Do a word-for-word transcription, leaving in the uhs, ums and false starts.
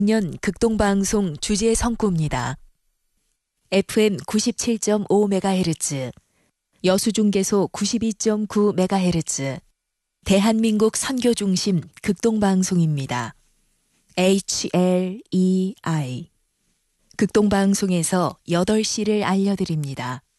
년 극동방송 주제 성구입니다. 에프엠 구십칠 점 오 메가헤르츠, 여수중계소 구십이 점 구 메가헤르츠, 대한민국 선교중심 극동방송입니다. 에이치엘이아이 극동방송에서 여덟 시를 알려드립니다.